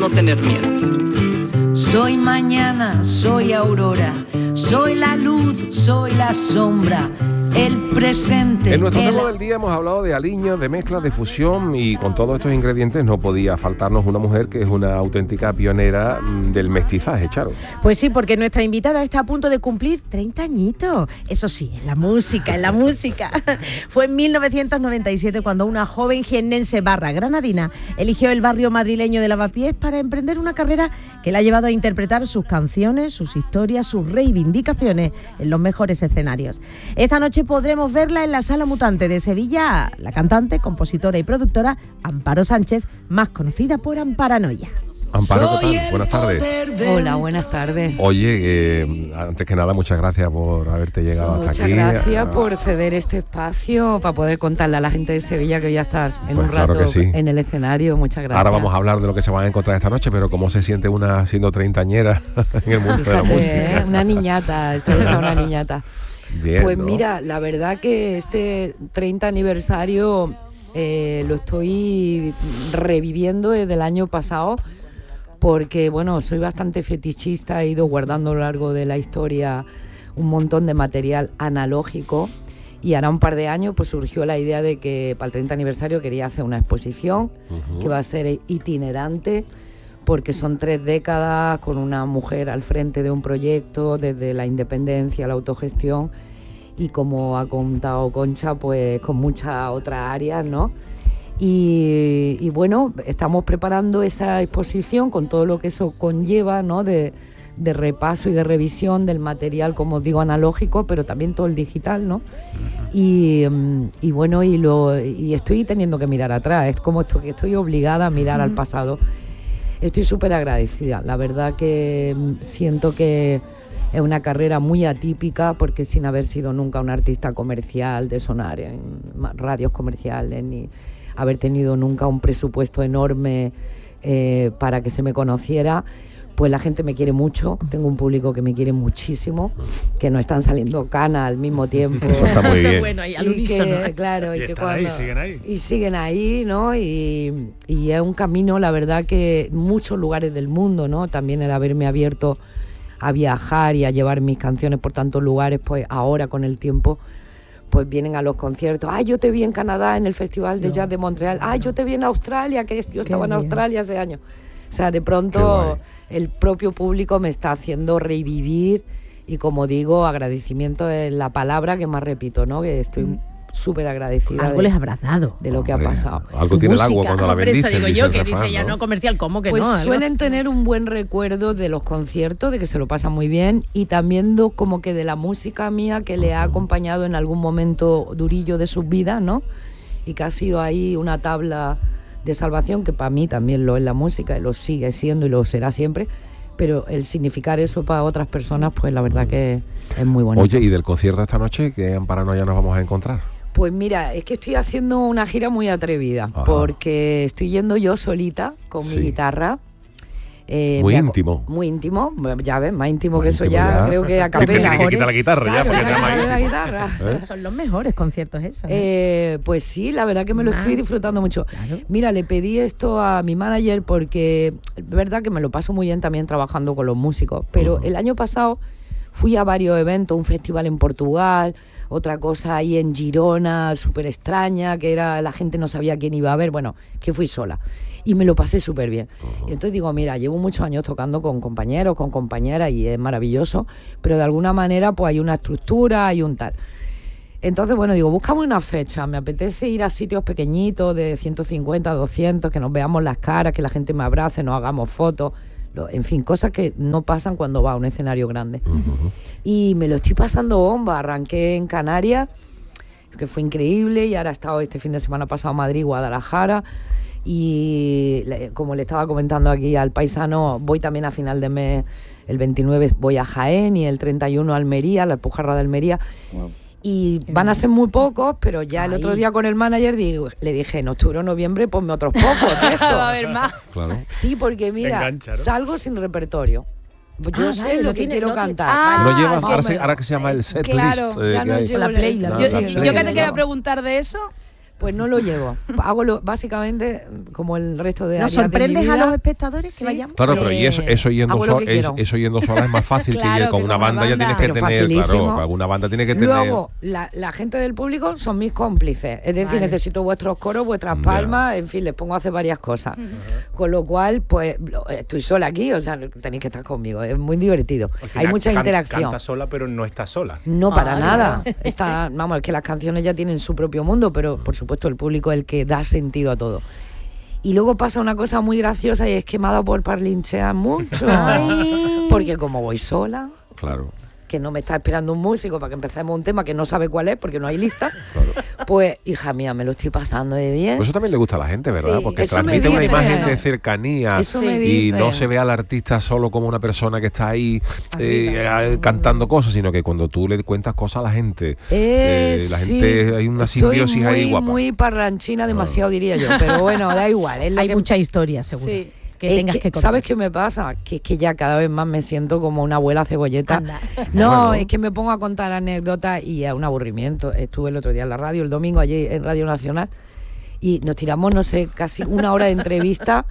no tener miedo. Soy mañana, soy aurora, soy la luz, soy la sombra, el presente. En nuestro tema del día hemos hablado de aliños, de mezclas, de fusión, y con todos estos ingredientes no podía faltarnos una mujer que es una auténtica pionera del mestizaje, Charo. Pues sí, porque nuestra invitada está a punto de cumplir 30 añitos. Eso sí, en la música, en la música. Fue en 1997 cuando una joven jiennense granadina eligió el barrio madrileño de Lavapiés para emprender una carrera que la ha llevado a interpretar sus canciones, sus historias, sus reivindicaciones en los mejores escenarios. Esta noche podremos verla en la Sala Mutante de Sevilla, la cantante, compositora y productora Amparo Sánchez, más conocida por Amparanoia. Amparo, ¿qué tal? Buenas tardes. Hola, buenas tardes. Oye, antes que nada, muchas gracias por haberte llegado hasta aquí. Muchas gracias por ceder este espacio para poder contarle a la gente de Sevilla que voy a estar en un rato en el escenario. Muchas gracias. Ahora vamos a hablar de lo que se van a encontrar esta noche, pero ¿cómo se siente una siendo treintañera en el mundo de la música? Una niñata, estoy hecha una niñata. Bien, pues ¿no? mira, la verdad que este 30 aniversario lo estoy reviviendo desde el año pasado, porque bueno, soy bastante fetichista, he ido guardando a lo largo de la historia un montón de material analógico, y ahora un par de años pues surgió la idea de que para el 30 aniversario quería hacer una exposición que va a ser itinerante, porque son 3 décadas con una mujer al frente de un proyecto, desde la independencia, la autogestión, y como ha contado Concha, pues con muchas otras áreas, ¿no? Y bueno, estamos preparando esa exposición con todo lo que eso conlleva, ¿no? De repaso y de revisión del material, como digo, analógico, pero también todo el digital, ¿no? Y bueno, y estoy teniendo que mirar atrás, es como esto, que estoy obligada a mirar al pasado. Estoy súper agradecida, la verdad que siento que es una carrera muy atípica, porque sin haber sido nunca una artista comercial de sonar en radios comerciales, ni haber tenido nunca un presupuesto enorme para que se me conociera, pues la gente me quiere mucho, tengo un público que me quiere muchísimo, que no están saliendo canas al mismo tiempo. Eso está muy bien. Bueno, y al unísono. Claro, y que cuando siguen ahí. Y siguen ahí, ¿no? Y es un camino, la verdad, que muchos lugares del mundo, ¿no? También el haberme abierto a viajar y a llevar mis canciones por tantos lugares, pues ahora con el tiempo pues vienen a los conciertos. Yo te vi en Canadá en el Festival de Jazz de Montreal. Yo te vi en Australia, que yo estaba en Australia hace años. O sea, de pronto el propio público me está haciendo revivir, y como digo, agradecimiento es la palabra que más repito, ¿no? Que estoy súper agradecida. Algo les habrás dado. De lo que ha pasado. Algo tiene el agua cuando la bendice. Eso digo yo, que dice ya no comercial, ¿cómo que pues no? Pues suelen tener un buen recuerdo de los conciertos, de que se lo pasan muy bien, y también como que de la música mía, que le ha acompañado en algún momento durillo de sus vidas, ¿no? Y que ha sido ahí una tabla de salvación, que para mí también lo es la música, y lo sigue siendo y lo será siempre. Pero el significar eso para otras personas, pues la verdad que es muy bonito. Oye, ¿y del concierto esta noche qué Amparanoia nos vamos a encontrar? Pues mira, es que estoy haciendo una gira muy atrevida. Ajá. Porque estoy yendo yo solita con mi guitarra. Muy íntimo. Muy íntimo, ya ves, más íntimo que eso ya, creo que a capela. Hay que quitar la guitarra, claro, ya, porque la guitarra. Son los mejores conciertos esos. Pues sí, la verdad que me lo estoy disfrutando mucho. Claro. Mira, le pedí esto a mi manager porque es verdad que me lo paso muy bien también trabajando con los músicos, pero el año pasado fui a varios eventos, un festival en Portugal, otra cosa ahí en Girona, súper extraña, que era la gente no sabía quién iba a ver, bueno, que fui sola. Y me lo pasé súper bien. Y entonces digo, mira, llevo muchos años tocando con compañeros, con compañeras, y es maravilloso, pero de alguna manera pues hay una estructura, hay un tal. Entonces, bueno, digo, búscame una fecha, me apetece ir a sitios pequeñitos de 150, 200, que nos veamos las caras, que la gente me abrace, nos hagamos fotos, en fin, cosas que no pasan cuando va a un escenario grande. Y me lo estoy pasando bomba, arranqué en Canarias, que fue increíble, y ahora he estado este fin de semana pasado en Madrid, Guadalajara, y como le estaba comentando aquí al paisano, voy también a final de mes, el 29 voy a Jaén, y el 31 a Almería, la Alpujarra de Almería. Wow. Y van a ser muy pocos, pero ya el otro día con el manager le dije, en octubre o noviembre ponme otros pocos de esto. Va a haber más. Claro. Sí, porque mira, engancha, ¿no? Salgo sin repertorio. Yo sé lo que quiero cantar. No llevas, ahora que se llama el set claro, list. ya no llevo la playlist. Yo que te quería preguntar de eso. Pues no lo llevo. Hago básicamente como el resto de ¿Nos áreas de mi sorprendes a vida. los espectadores que Sí. vayamos? Claro, pero y eso yendo hago lo que quiero. eso yendo sola es más fácil Claro, que con que una con una banda ya tienes banda. que Pero tener, facilísimo. claro, alguna banda tiene que tener. Luego, la gente del público son mis cómplices. Es decir, Vale. necesito vuestros coros, vuestras Ya. palmas, en fin, les pongo a hacer varias cosas. Con lo cual, pues, estoy sola aquí, o sea, tenéis que estar conmigo. Es muy divertido. Al final Hay mucha interacción. Canta sola, pero no está sola. No, para Ah, nada. Vamos, es que las canciones ya tienen su propio mundo, pero por supuesto el público es el que da sentido a todo. Y luego pasa una cosa muy graciosa y es que me ha dado por parlinchear mucho. Porque como voy sola, Claro. que no me está esperando un músico para que empecemos un tema que no sabe cuál es porque no hay lista, pues hija mía, me lo estoy pasando de bien. Pues eso también le gusta a la gente, ¿verdad? Sí. Porque Eso me transmite una dicen. imagen de cercanía Eso me y dicen. no se ve al artista solo como una persona que está ahí cantando cosas, sino que cuando tú le cuentas cosas a la gente, la Sí. gente, hay una simbiosis Estoy ahí guapa. muy parranchina, demasiado diría yo, pero bueno, da igual. Es lo Hay que mucha historia, seguro. Sí. Que es tengas que contar. ¿Sabes qué me pasa? Que es que ya cada vez más me siento como una abuela cebolleta. Anda. No, Bueno. es que me pongo a contar anécdotas y es un aburrimiento. Estuve el otro día en la radio, el domingo allí en Radio Nacional, y nos tiramos, no sé, casi una hora de entrevista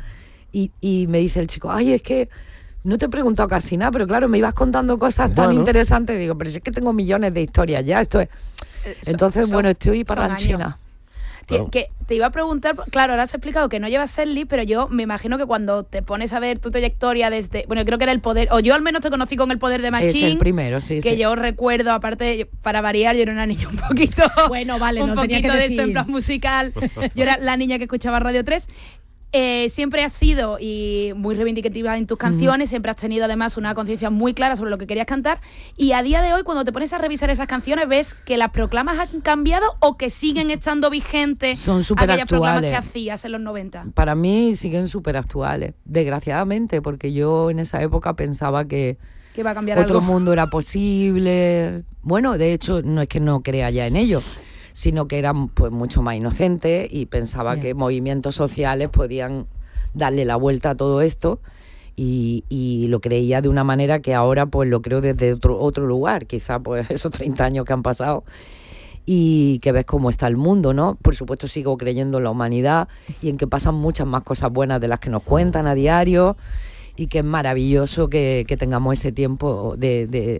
y me dice el chico, ay, es que no te he preguntado casi nada, pero claro, me ibas contando cosas tan Bueno. interesantes. Digo, pero si es que tengo millones de historias ya, esto es... Entonces, son- bueno, estoy son parranchina. años. Claro. Que te iba a preguntar, claro, ahora has explicado que no llevas Serly, pero yo me imagino que cuando te pones a ver tu trayectoria desde, bueno, creo que era El Poder, o yo al menos te conocí con El Poder de Es Machín, el primero, sí, que sí. yo recuerdo, aparte, para variar, yo era una niña un poquito, Bueno, vale, un no tenía poquito que de esto en decir. plan musical, yo era la niña que escuchaba Radio 3. Siempre has sido y muy reivindicativa en tus canciones, siempre has tenido además una conciencia muy clara sobre lo que querías cantar, y a día de hoy cuando te pones a revisar esas canciones ves que las proclamas han cambiado o que siguen estando vigentes Son súper aquellas proclamas que actuales. hacías en los 90. Para mí siguen súper actuales, desgraciadamente, porque yo en esa época pensaba que Que va a cambiar otro algo. mundo era posible. Bueno, de hecho, no es que no crea ya en ello, sino que era pues mucho más inocente y pensaba que movimientos sociales podían darle la vuelta a todo esto y lo creía de una manera que ahora pues lo creo desde otro lugar, quizá pues esos 30 años que han pasado y que ves cómo está el mundo, ¿no? Por supuesto sigo creyendo en la humanidad y en que pasan muchas más cosas buenas de las que nos cuentan a diario y que es maravilloso que tengamos ese tiempo de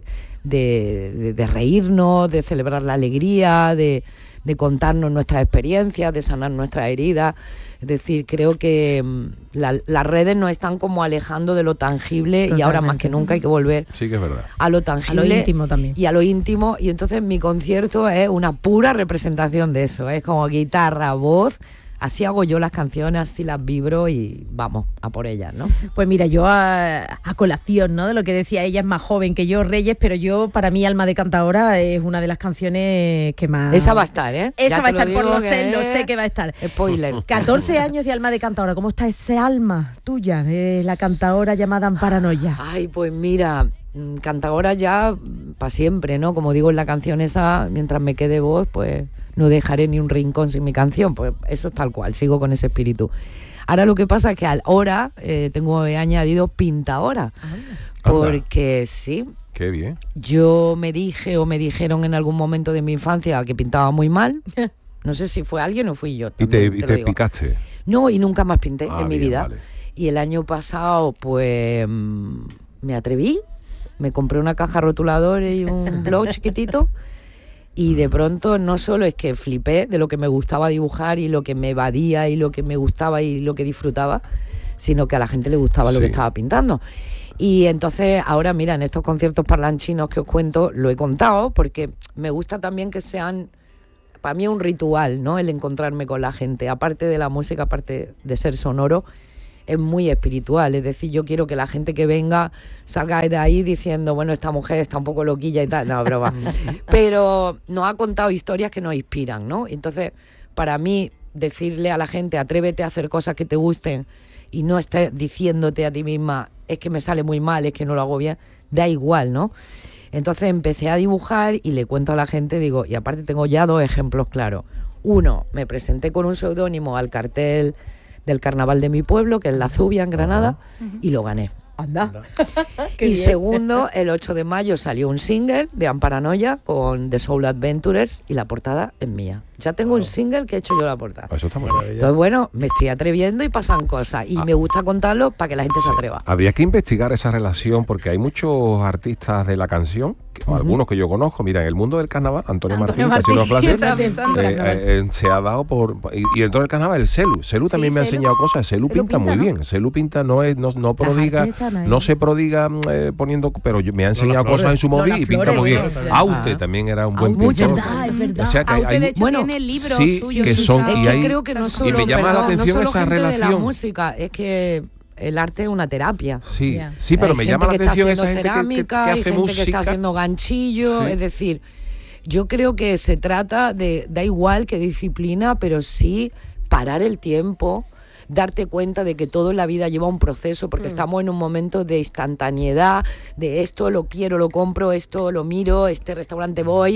reírnos, de celebrar la alegría, de contarnos nuestras experiencias, de sanar nuestras heridas. Es decir, creo que las redes nos están como alejando de lo tangible y ahora más que nunca hay que volver Sí que es verdad. a lo tangible íntimo también. y a lo íntimo, y entonces mi concierto es una pura representación de eso, es como guitarra, voz, así hago yo las canciones, así las vibro y vamos a por ellas, ¿no? Pues mira, yo a colación, ¿no? De lo que decía ella, es más joven que yo, Reyes, pero yo, para mí, Alma de Cantadora es una de las canciones que más... Esa va a estar, ¿eh? Esa Ya va a te estar, por digo lo sé es que va a estar. Spoiler. 14 años de Alma de Cantadora. ¿Cómo está ese alma tuya de la cantadora llamada Amparanoia? Ay, pues mira, cantadora ya para siempre, ¿no? Como digo en la canción esa, mientras me quede voz, pues no dejaré ni un rincón sin mi canción. Pues eso es tal cual, sigo con ese espíritu. Ahora lo que pasa es que ahora tengo añadido pintaora. Porque sí, Qué bien. yo me dije o me dijeron en algún momento de mi infancia que pintaba muy mal. No sé si fue alguien o fui yo. Y también te lo digo. picaste. No, y nunca más pinté Ah, en mi bien, vida. vale. Y el año pasado, pues, me atreví, me compré una caja rotuladora y un blog chiquitito, y de pronto no solo es que flipé de lo que me gustaba dibujar y lo que me evadía y lo que me gustaba y lo que disfrutaba, sino que a la gente le gustaba lo que Sí. estaba pintando. Y entonces ahora, mira, en estos conciertos parlanchinos que os cuento, lo he contado porque me gusta también que sean... Para mí es un ritual, ¿no? El encontrarme con la gente. Aparte de la música, aparte de ser sonoro, es muy espiritual. Es decir, yo quiero que la gente que venga salga de ahí diciendo, bueno, esta mujer está un poco loquilla y tal. No, broma. Pero nos ha contado historias que nos inspiran, ¿no? Entonces, para mí, decirle a la gente, atrévete a hacer cosas que te gusten y no estés diciéndote a ti misma, es que me sale muy mal, es que no lo hago bien, da igual, ¿no? Entonces empecé a dibujar y le cuento a la gente, digo, y aparte tengo ya 2 ejemplos claros. Uno, me presenté con un seudónimo al cartel del carnaval de mi pueblo, que es La Zubia, en Granada, y lo gané. Anda. Y segundo, el 8 de mayo salió un single de Amparanoia con The Soul Adventurers y la portada es mía. Ya tengo un single que he hecho yo la portada. Eso está muy bien. Entonces, bueno, me estoy atreviendo y pasan cosas. Y me gusta contarlo para que la gente se atreva. Habría que investigar esa relación porque hay muchos artistas de la canción, algunos que yo conozco. Mira, en el mundo del carnaval, Antonio Martín, que ha sido una clase, se ha dado y dentro del carnaval el Celu también me ha enseñado cosas. Celu pinta muy bien. Celu pinta, no prodiga, no se prodiga poniendo, pero me ha enseñado cosas en su móvil y pinta muy bien. Aute también era un buen pintor. Es verdad. O sea que Aute, de hecho, bueno, tiene libros sí, suyos. que son, Es y que hay, creo que no solo, y me llama la atención no solo esa gente relación. de la música, es que el arte es una terapia. Sí, Ya. sí, pero Hay me gente llama la que atención está esa haciendo gente cerámica, que hay hace gente música. que está haciendo ganchillo, Sí. es decir, yo creo que se trata de, da igual que disciplina, pero sí parar el tiempo, darte cuenta de que todo en la vida lleva un proceso, porque estamos en un momento de instantaneidad, de esto lo quiero, lo compro, esto lo miro, este restaurante voy,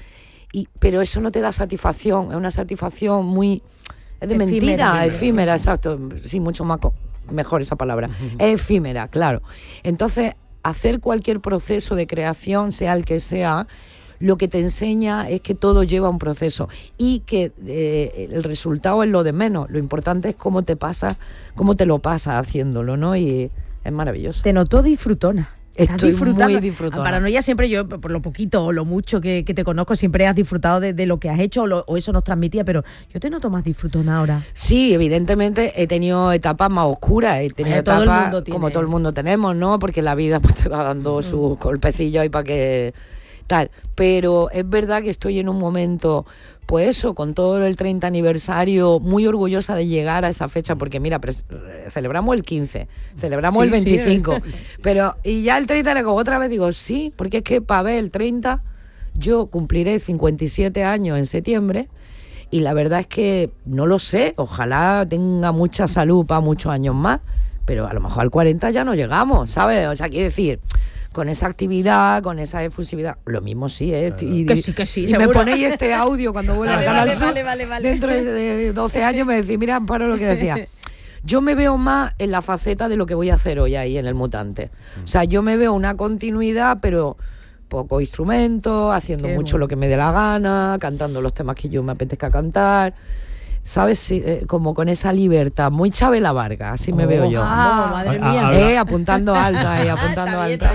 pero eso no te da satisfacción, es una satisfacción muy... Es de mentira, efímera, exacto, sí, mucho más mejor esa palabra, es efímera, claro. Entonces, hacer cualquier proceso de creación, sea el que sea, lo que te enseña es que todo lleva un proceso y que el resultado es lo de menos, lo importante es cómo te lo pasas haciéndolo, ¿no? Y es maravilloso. Te notó disfrutona. Estás Estoy disfrutando. muy disfrutona. Paranoia siempre yo, por lo poquito o lo mucho que te conozco, siempre has disfrutado de lo que has hecho o eso nos transmitía, pero yo te noto más disfrutona ahora. Sí, evidentemente he tenido etapas más oscuras, he tenido todo el etapas mundo tiene. como todo el mundo tenemos, ¿no? Porque la vida pues te va dando sus golpecillos ahí para que tal. Pero es verdad que estoy en un momento, pues eso, con todo el 30 aniversario, muy orgullosa de llegar a esa fecha, porque mira, celebramos el 15, celebramos el 25, pero y ya el 30 le cojo otra vez, digo, sí, porque es que para ver el 30 yo cumpliré 57 años en septiembre. Y la verdad es que no lo sé, ojalá tenga mucha salud para muchos años más, pero a lo mejor al 40 ya no llegamos, ¿sabes? O sea, quiero decir, con esa actividad, con esa efusividad, lo mismo sí, ¿eh? Que sí, y seguro. me ponéis este audio cuando vuelva al Canal Sur, vale. dentro de 12 años me decís, mira, Amparo, lo que decía. Yo me veo más en la faceta de lo que voy a hacer hoy ahí en El Mutante. O sea, yo me veo una continuidad, pero poco instrumento, haciendo mucho lo que me dé la gana, cantando los temas que yo me apetezca cantar, ¿sabes? Sí, como con esa libertad, muy Chabela Vargas, así me veo yo. Madre mía. Apuntando alto ahí, apuntando alto.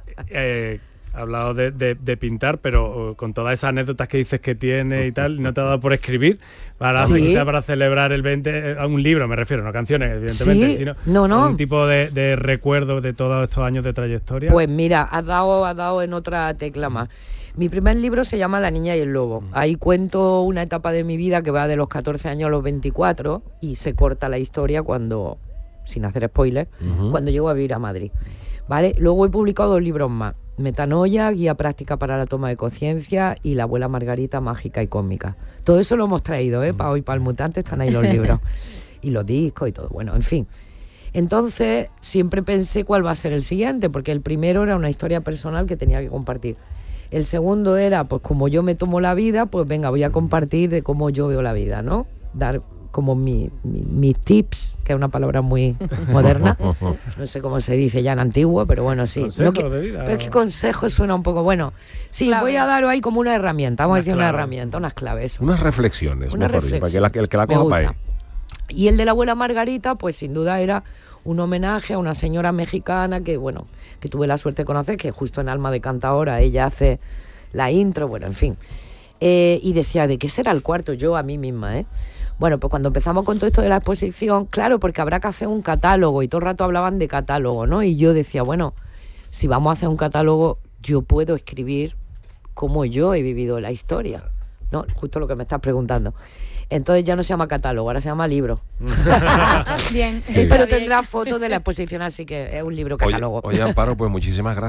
Ha hablado de pintar, pero con todas esas anécdotas que dices que tiene y tal, ¿no te ha dado por escribir? Para celebrar el 20, a un libro me refiero, no canciones, evidentemente, sino un tipo de recuerdo de todos estos años de trayectoria. Pues mira, has dado en otra tecla más. Mi primer libro se llama La niña y el lobo. Ahí cuento una etapa de mi vida que va de los 14 años a los 24 y se corta la historia cuando, sin hacer spoiler, cuando llego a vivir a Madrid. ¿Vale? Luego he publicado 2 libros más. Metanoia, guía práctica para la toma de conciencia, y La abuela Margarita, mágica y cómica. Todo eso lo hemos traído, para hoy, para El Mutante, están ahí los libros. Y los discos y todo. Bueno, en fin. Entonces, siempre pensé cuál va a ser el siguiente, porque el primero era una historia personal que tenía que compartir. El segundo era, pues como yo me tomo la vida, pues venga, voy a compartir de cómo yo veo la vida, ¿no? Dar como mis tips, que es una palabra muy moderna, no sé cómo se dice ya en antiguo, pero bueno, sí. Consejos de vida. Pero es que consejo suena un poco, bueno, sí, clave. Voy a dar ahí como una herramienta, vamos a decir una herramienta, unas claves. Unas reflexiones, una mejor, reflexión. para que el que la coja para él. Y el de la abuela Margarita, pues sin duda era un homenaje a una señora mexicana que, bueno, que tuve la suerte de conocer, que justo en Alma de Cantadora ella hace la intro, bueno, en fin. Y decía, ¿de qué será el cuarto? Yo a mí misma, Bueno, pues cuando empezamos con todo esto de la exposición, claro, porque habrá que hacer un catálogo y todo el rato hablaban de catálogo, ¿no? Y yo decía, bueno, si vamos a hacer un catálogo, yo puedo escribir cómo yo he vivido la historia, ¿no? Justo lo que me estás preguntando. Entonces ya no se llama catálogo, ahora se llama libro. Bien. Pero tendrá fotos de la exposición, así que es un libro catálogo. Oye, Amparo, pues muchísimas gracias.